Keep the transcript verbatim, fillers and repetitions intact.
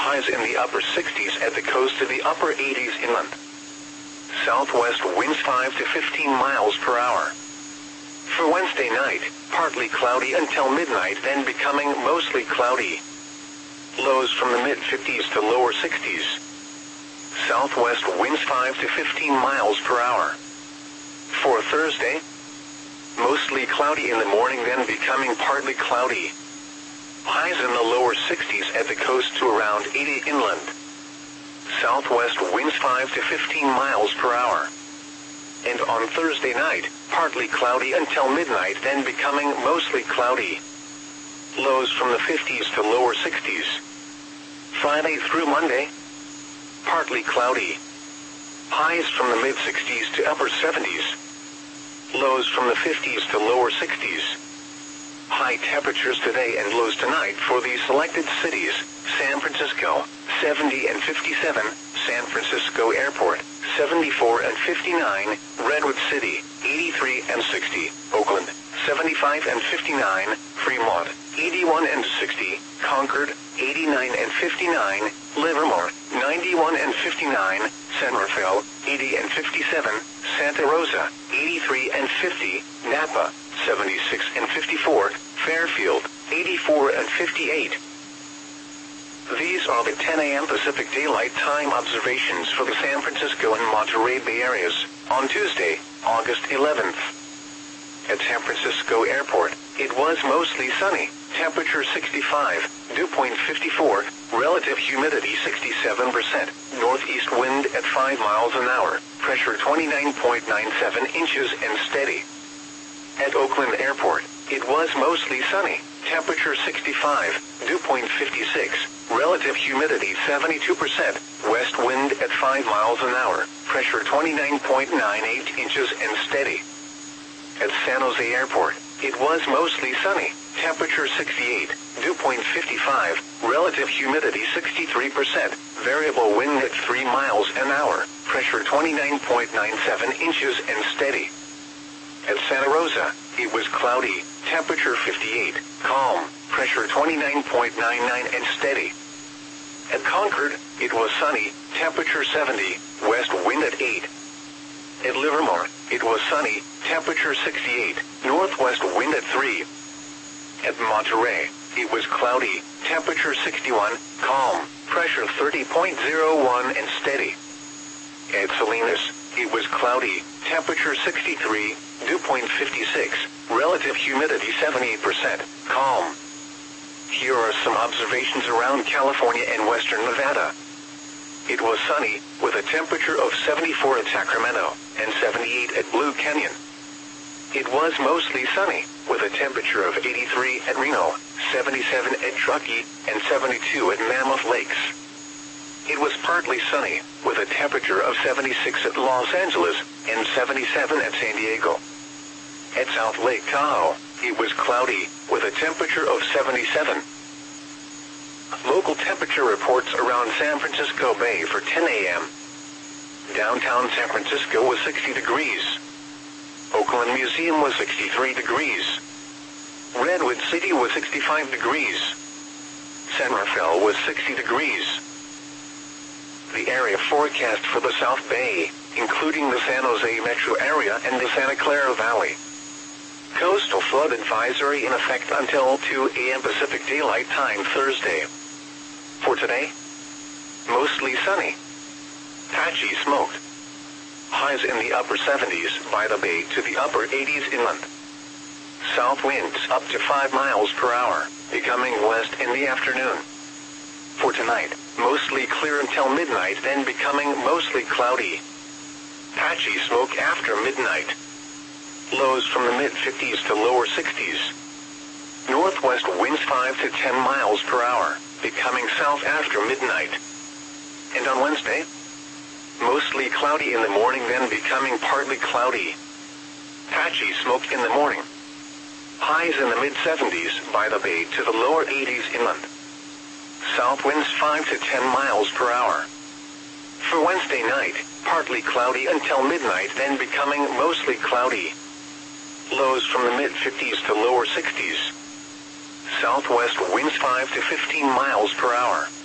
Highs in the upper sixties at the coast to the upper eighties inland. Southwest winds five to fifteen miles per hour. For Wednesday night, partly cloudy until midnight, then becoming mostly cloudy. Lows from the mid-fifties to lower sixties. Southwest winds five to fifteen miles per hour. For Thursday, mostly cloudy in the morning, then becoming partly cloudy. Highs in the lower sixties at the coast to around eighty inland. Southwest winds five to fifteen miles per hour. And on Thursday night, partly cloudy until midnight, then becoming mostly cloudy. Lows from the fifties to lower sixties. Friday through Monday, partly cloudy. Highs from the mid-sixties to upper seventies. Lows from the fifties to lower sixties. High temperatures today and lows tonight for the selected cities: San Francisco, seventy and fifty-seven, San Francisco Airport, seventy-four and fifty-nine, Redwood City, eighty-three and sixty, Oakland, seventy-five and fifty-nine, Fremont, eighty-one and sixty, Concord, eighty-nine and fifty-nine, Livermore, ninety-one and fifty-nine, San Rafael, eighty and fifty-seven, Santa Rosa, eighty-three and fifty, Napa, seventy-six and fifty-four, Fairfield, eighty-four and fifty-eight. These are the ten a m Pacific Daylight Time observations for the San Francisco and Monterey Bay areas on Tuesday, August eleventh. At San Francisco Airport, it was mostly sunny, temperature sixty-five, dew point fifty-four, relative humidity sixty-seven percent, northeast wind at five miles an hour, pressure twenty-nine point nine seven inches and steady. At Oakland Airport, it was mostly sunny, temperature sixty-five, dew point fifty-six, relative humidity seventy-two percent, west wind at five miles an hour, pressure twenty-nine point nine eight inches and steady. At San Jose Airport, it was mostly sunny, temperature sixty-eight, dew point fifty-five, relative humidity sixty-three percent, variable wind at three miles an hour, pressure twenty-nine point nine seven inches and steady. At Santa Rosa, it was cloudy, temperature fifty-eight, calm, pressure twenty-nine point nine nine and steady. At Concord, it was sunny, temperature seventy, west wind at eight. At Livermore, it was sunny, temperature sixty-eight, northwest wind at three. At Monterey, it was cloudy, temperature sixty-one, calm, pressure thirty point zero one and steady. At Salinas, it was cloudy, temperature sixty-three, dew point fifty-six, relative humidity seventy-eight percent, calm. Here are some observations around California and western Nevada. It was sunny, with a temperature of seventy-four at Sacramento, and seventy-eight at Blue Canyon. It was mostly sunny, with a temperature of eighty-three at Reno, seventy-seven at Truckee, and seventy-two at Mammoth Lakes. It was partly sunny, with a temperature of seventy-six at Los Angeles, and seventy-seven at San Diego. At South Lake Tahoe, it was cloudy, with a temperature of seventy-seven. Local temperature reports around San Francisco Bay for ten a m Downtown San Francisco was sixty degrees. Oakland Museum was sixty-three degrees. Redwood City was sixty-five degrees. San Rafael was sixty degrees. The area forecast for the South Bay, including the San Jose metro area and the Santa Clara Valley. Coastal flood advisory in effect until two a m Pacific Daylight Time Thursday. For today, mostly sunny. Patchy smoked. Highs in the upper seventies by the bay to the upper eighties inland. South winds up to five miles per hour, becoming west in the afternoon. For tonight, mostly clear until midnight, then becoming mostly cloudy. Patchy smoke after midnight. Lows from the mid-fifties to lower sixties. Northwest winds five to ten miles per hour, becoming south after midnight. And on Wednesday, mostly cloudy in the morning, then becoming partly cloudy. Patchy smoke in the morning. Highs in the mid-seventies by the bay to the lower eighties inland. South winds five to ten miles per hour. For Wednesday night, partly cloudy until midnight, then becoming mostly cloudy. Lows from the mid-fifties to lower sixties. Southwest winds five to fifteen miles per hour.